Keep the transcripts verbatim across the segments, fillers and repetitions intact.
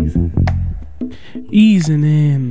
Easing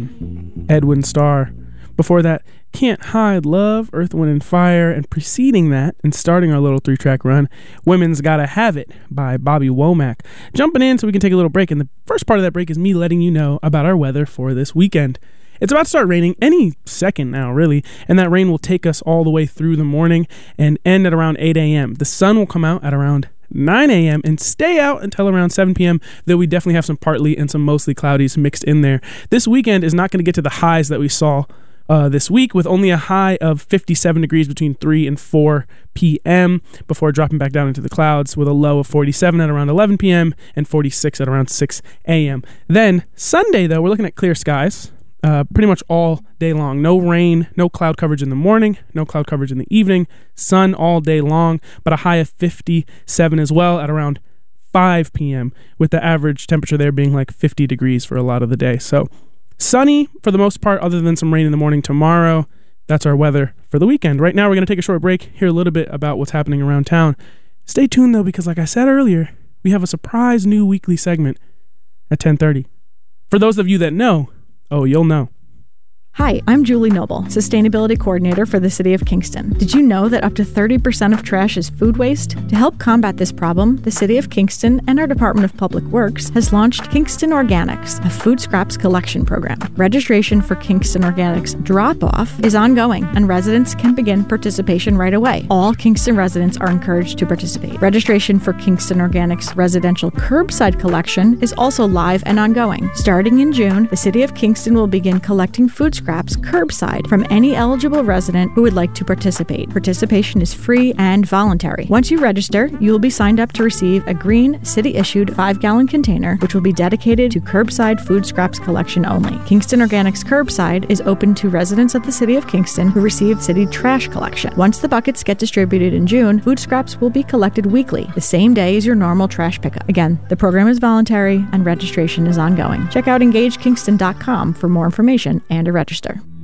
in, Edwin Starr. Before that, Can't Hide Love, Earth, Wind and Fire, and preceding that, and starting our little three-track run, Women's Gotta Have It by Bobby Womack. Jumping in so we can take a little break, and the first part of that break is me letting you know about our weather for this weekend. It's about to start raining any second now, really, and that rain will take us all the way through the morning and end at around eight a.m. The sun will come out at around nine a.m. and stay out until around seven p.m., though we definitely have some partly and some mostly cloudies mixed in there. This weekend is not going to get to the highs that we saw uh, this week, with only a high of fifty-seven degrees between three and four p.m. before dropping back down into the clouds with a low of forty-seven at around eleven p.m. and forty-six at around six a.m. Then Sunday, though, we're looking at clear skies. Uh, pretty much all day long. No rain, no cloud coverage in the morning, no cloud coverage in the evening, sun all day long, but a high of fifty-seven as well at around five p.m., with the average temperature there being like fifty degrees for a lot of the day. So sunny for the most part, other than some rain in the morning tomorrow. That's our weather for the weekend. Right now, we're going to take a short break, hear a little bit about what's happening around town. Stay tuned, though, because like I said earlier, we have a surprise new weekly segment at ten thirty. For those of you that know, oh, you'll know. Hi, I'm Julie Noble, Sustainability Coordinator for the City of Kingston. Did you know that up to thirty percent of trash is food waste? To help combat this problem, the City of Kingston and our Department of Public Works has launched Kingston Organics, a food scraps collection program. Registration for Kingston Organics drop-off is ongoing, and residents can begin participation right away. All Kingston residents are encouraged to participate. Registration for Kingston Organics residential curbside collection is also live and ongoing. Starting in June, the City of Kingston will begin collecting food scraps curbside from any eligible resident who would like to participate. Participation is free and voluntary. Once you register, you will be signed up to receive a green city-issued five-gallon container, which will be dedicated to curbside food scraps collection only. Kingston Organics Curbside is open to residents of the City of Kingston who receive city trash collection. Once the buckets get distributed in June, food scraps will be collected weekly, the same day as your normal trash pickup. Again, the program is voluntary and registration is ongoing. Check out engage kingston dot com for more information and to register.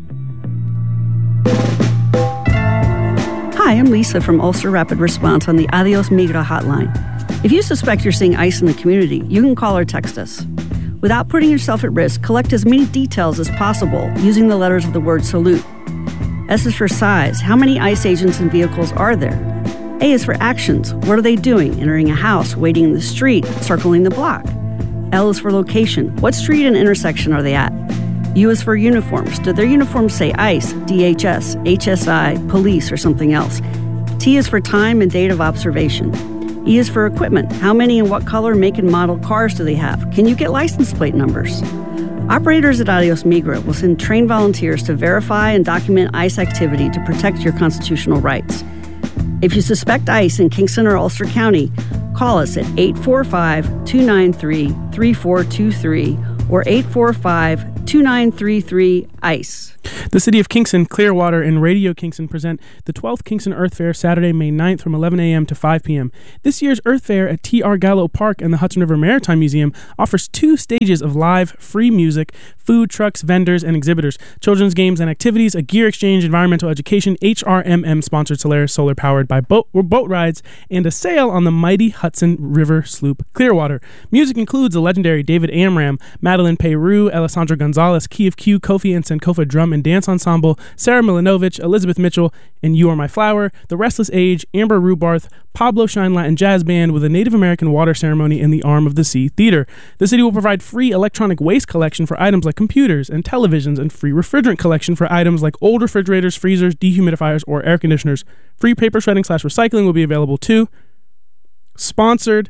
Hi, I'm Lisa from Ulster Rapid Response on the Adios Migra hotline. If you suspect you're seeing ice in the community, you can call or text us. Without putting yourself at risk, collect as many details as possible using the letters of the word salute. S is for size. How many ICE agents and vehicles are there? A is for actions. What are they doing? Entering a house, waiting in the street, circling the block. L is for location. What street and intersection are they at? U is for uniforms. Do their uniforms say ICE, D H S, H S I, police, or something else? T is for time and date of observation. E is for equipment. How many and what color, make, and model cars do they have? Can you get license plate numbers? Operators at Adios Migra will send trained volunteers to verify and document ICE activity to protect your constitutional rights. If you suspect ICE in Kingston or Ulster County, call us at eight four five, two nine three, three four two three or eight four five, two nine three three, ICE. The City of Kingston, Clearwater, and Radio Kingston present the twelfth Kingston Earth Fair Saturday, May ninth from eleven a.m. to five p.m. This year's Earth Fair at T R Gallo Park and the Hudson River Maritime Museum offers two stages of live, free music, food trucks, vendors, and exhibitors, children's games and activities, a gear exchange, environmental education, H R M M-sponsored Solaris Solar powered by boat, boat rides, and a sail on the mighty Hudson River sloop Clearwater. Music includes the legendary David Amram, Madeline Peru, Alessandro Gonzalez, Key of Q, Kofi and Sankofa Drum and Dance Ensemble, Sarah Milinovich, Elizabeth Mitchell, and You Are My Flower, The Restless Age, Amber Rubarth, Pablo Shine Latin Jazz Band with a Native American water ceremony in the Arm of the Sea Theater. The city will provide free electronic waste collection for items like computers and televisions and free refrigerant collection for items like old refrigerators, freezers, dehumidifiers, or air conditioners. Free paper shredding slash recycling will be available too. Sponsored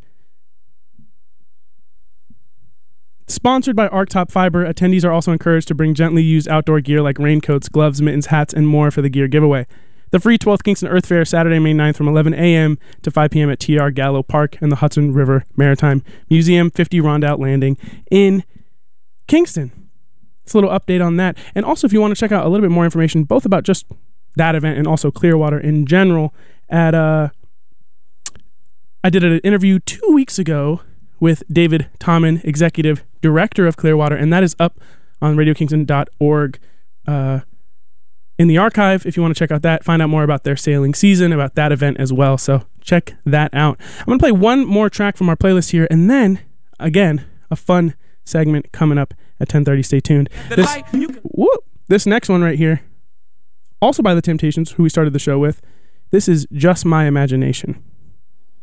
Sponsored by Arctop Fiber, attendees are also encouraged to bring gently used outdoor gear like raincoats, gloves, mittens, hats, and more for the gear giveaway. The free twelfth Kingston Earth Fair, Saturday, May ninth from eleven a.m. to five p.m. at T R Gallo Park and the Hudson River Maritime Museum, fifty Rondout Landing in Kingston. It's a little update on that. And also, if you want to check out a little bit more information, both about just that event and also Clearwater in general, at uh, I did an interview two weeks ago with David Tommen, Executive Director of Clearwater, and that is up on radio kingston dot org uh, in the archive if you want to check out that, find out more about their sailing season, about that event as well, so check that out. I'm going to play one more track from our playlist here, and then, again, a fun segment coming up at ten thirty. Stay tuned. This, whoop, this next one right here, also by The Temptations, who we started the show with. This is Just My Imagination.